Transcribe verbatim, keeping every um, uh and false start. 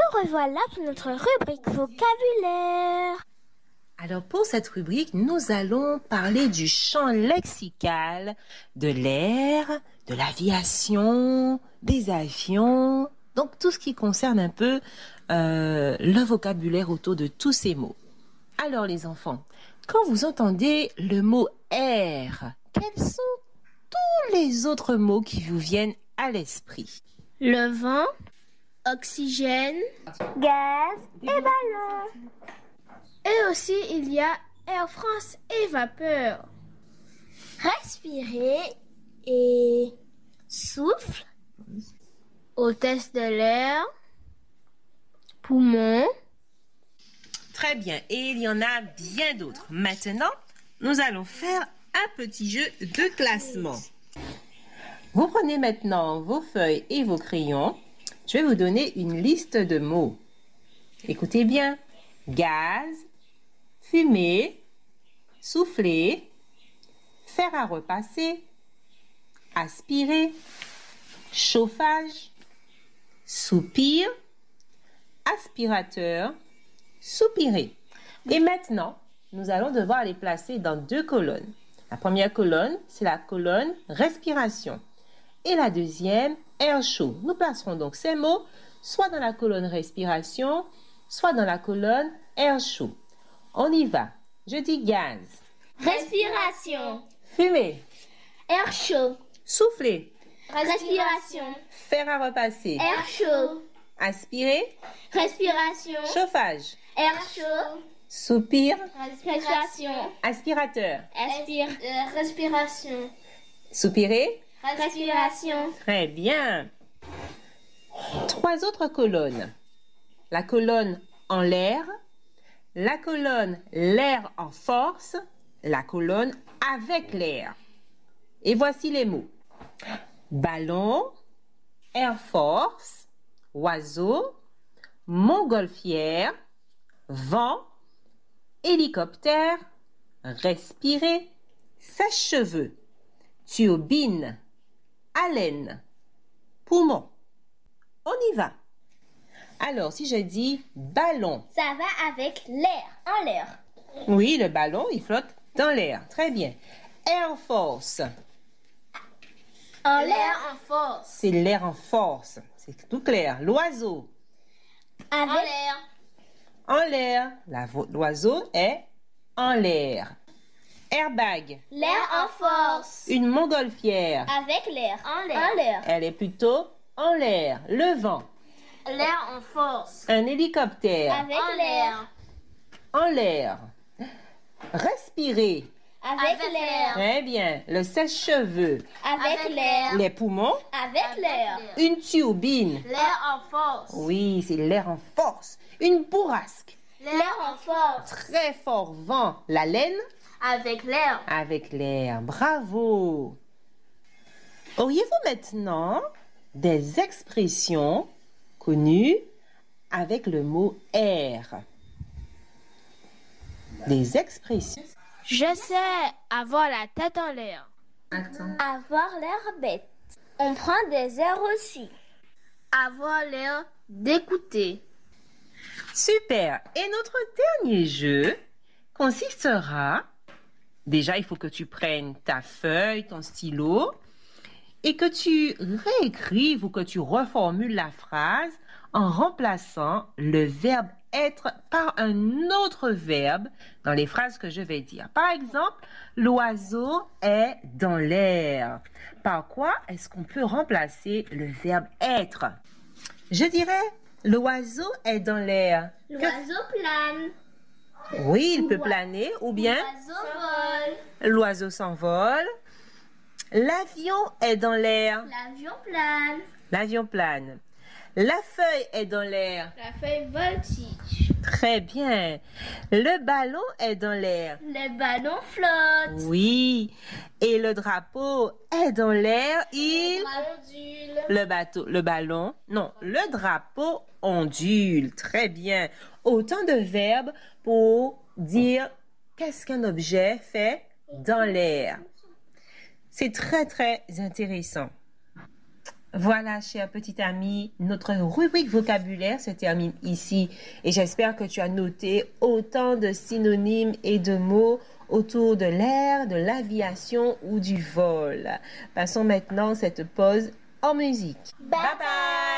nous revoilà pour notre rubrique vocabulaire. Alors pour cette rubrique, nous allons parler du champ lexical, de l'air, de l'aviation, des avions, donc tout ce qui concerne un peu euh, le vocabulaire autour de tous ces mots. Alors les enfants, quand vous entendez le mot air, quels sont tous les autres mots qui vous viennent à l'esprit? Le vent, oxygène, Gaz et ballon. et aussi il y a Air France et vapeur. Respirer et souffle. Hôtesse de l'air, poumon. Très bien, et il y en a bien d'autres. Maintenant, nous allons faire un petit jeu de classement. Vous prenez maintenant vos feuilles et vos crayons. Je vais vous donner une liste de mots. Écoutez bien. Gaz, fumée, souffler, faire à repasser, aspirer, chauffage, soupir, aspirateur, soupirer. Et maintenant, nous allons devoir les placer dans deux colonnes. La première colonne, c'est la colonne respiration. Et la deuxième, air chaud. Nous placerons donc ces mots soit dans la colonne respiration, soit dans la colonne air chaud. On y va. Je dis gaz. Respiration. Fumée. Air chaud. Souffler. Respiration. Faire à repasser. Air chaud. Aspirer. Respiration. Chauffage. Air chaud. Soupir. Respiration. Aspirateur. Aspire. euh, respiration. Soupirer. Respiration. Très bien. Trois autres colonnes. La colonne en l'air, la colonne l'air en force, la colonne avec l'air. Et voici les mots. Ballon, Air Force, oiseau, montgolfière, vent, hélicoptère, respirer, sèche-cheveux, turbine, haleine, poumon. On y va. Alors, si je dis ballon. Ça va avec l'air, en l'air. Oui, le ballon, il flotte dans l'air. Très bien. Air Force. En L'air l'air, en force. C'est l'air en force. C'est tout clair. L'oiseau. En avec l'air. En l'air. La vo- L'oiseau est en l'air. Airbag. l'air en force. Une montgolfière. Avec l'air. En l'air. En l'air. Elle est plutôt en l'air. Le vent. L'air en force. Un hélicoptère. Avec En l'air. En l'air. Respirer. Avec Avec l'air. Très bien. Le sèche-cheveux. Avec Avec l'air. Les poumons. Avec l'air. Une turbine. L'air en force. Oui, c'est l'air en force. Une bourrasque. L'air en force. Très fort vent. La laine Avec l'air. avec l'air. Bravo. Auriez-vous maintenant des expressions connues avec le mot air? Des expressions. Je sais avoir la tête en l'air. Attends. Avoir l'air bête. On prend des airs aussi. Avoir l'air d'écouter. Super. Et notre dernier jeu consistera... Déjà, il faut que tu prennes ta feuille, ton stylo et que tu réécrives ou que tu reformules la phrase en remplaçant le verbe être par un autre verbe dans les phrases que je vais dire. Par exemple, l'oiseau est dans l'air. Par quoi est-ce qu'on peut remplacer le verbe être? Je dirais, l'oiseau est dans l'air. L'oiseau plane. Oui, il peut planer ou bien L'oiseau vole. l'oiseau s'envole. L'avion est dans l'air. L'avion plane. L'avion plane. La feuille est dans l'air. La feuille voltige. Très bien. Le ballon est dans l'air. Le ballon flotte. Oui. Et le drapeau est dans l'air. Il... Ondule. Le bateau, le ballon. Non, le drapeau ondule. Très bien. Autant de verbes pour dire qu'est-ce qu'un objet fait dans l'air. C'est très, très intéressant. Voilà, cher petit ami, notre rubrique vocabulaire se termine ici et j'espère que tu as noté autant de synonymes et de mots autour de l'air, de l'aviation ou du vol. Passons maintenant cette pause en musique. Bye bye.